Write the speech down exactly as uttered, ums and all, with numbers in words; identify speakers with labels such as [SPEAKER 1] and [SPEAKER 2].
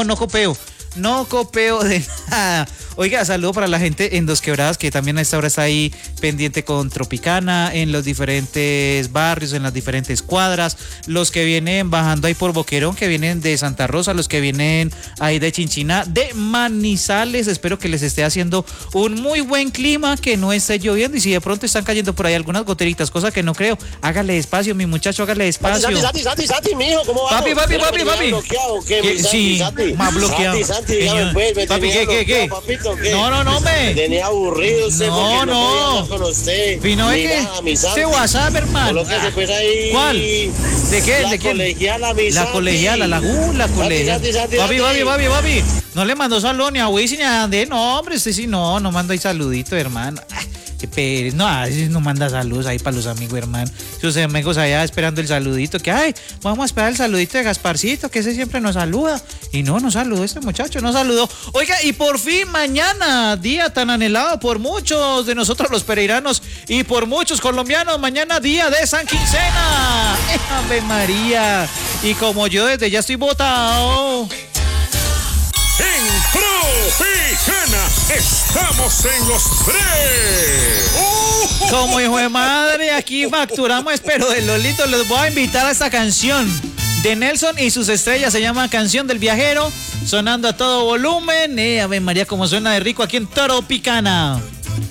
[SPEAKER 1] mijo, no copeo. No copeo de nada. Oiga, saludo para la gente en Dos Quebradas, que también a esta hora está ahí pendiente con Tropicana, en los diferentes barrios, en las diferentes cuadras, los que vienen bajando ahí por Boquerón, que vienen de Santa Rosa, los que vienen ahí de Chinchiná, de Manizales. Espero que les esté haciendo un muy buen clima, que no esté lloviendo, y si de pronto están cayendo por ahí algunas goteritas, cosa que no creo, hágale despacio, mi muchacho, hágale despacio.
[SPEAKER 2] Santi, Santi, Santi, Santi, mijo, ¿cómo va?
[SPEAKER 1] Papi, papi, papi, papi.
[SPEAKER 2] ¿Bloqueado qué?
[SPEAKER 1] ¿Qué? Sí,
[SPEAKER 2] Santi,
[SPEAKER 1] más bloqueado.
[SPEAKER 2] Santi, Santi, dígame pues, me
[SPEAKER 1] Papi,
[SPEAKER 2] tenía
[SPEAKER 1] ¿qué, qué, qué?
[SPEAKER 2] Papito, ¿qué?
[SPEAKER 1] No, no, no, me.
[SPEAKER 2] Me tenía aburrido usted
[SPEAKER 1] No,
[SPEAKER 2] porque no,
[SPEAKER 1] no.
[SPEAKER 2] podía hablar con usted.
[SPEAKER 1] Vino
[SPEAKER 2] Ni
[SPEAKER 1] es
[SPEAKER 2] nada, mi
[SPEAKER 1] que
[SPEAKER 2] Santi.
[SPEAKER 1] ese WhatsApp, hermano.
[SPEAKER 2] Colóquese pues ahí.
[SPEAKER 1] ¿Cuál? ¿De qué?
[SPEAKER 2] La
[SPEAKER 1] ¿De quién?
[SPEAKER 2] colegiala, mi
[SPEAKER 1] La
[SPEAKER 2] Santi.
[SPEAKER 1] colegiala, la uh, la colegiala.
[SPEAKER 2] Santi, Santi,
[SPEAKER 1] Papi,
[SPEAKER 2] Santi.
[SPEAKER 1] papi, papi, papi. No le mandó saludos ni a Wisin ni a Andé. No, hombre, este sí no, no manda ahí saludito, hermano. Ay, qué pereza. No, a veces no manda saludos ahí para los amigos, hermano. Sus amigos allá esperando el saludito. Que, ay, vamos a esperar el saludito de Gasparcito, que ese siempre nos saluda. Y no, no saludó este muchacho, no saludó. Oiga, y por fin mañana, día tan anhelado por muchos de nosotros los pereiranos y por muchos colombianos, mañana día de San Quincena. ¡Ave María! Y como yo desde ya estoy votado.
[SPEAKER 3] En Tropicana estamos en los tres. ¡Uh!
[SPEAKER 1] Como hijo de madre, aquí facturamos, pero de Lolito les voy a invitar a esta canción de Nelson y sus estrellas. Se llama Canción del Viajero, sonando a todo volumen. Eh, Ave María, como suena de rico aquí en Tropicana.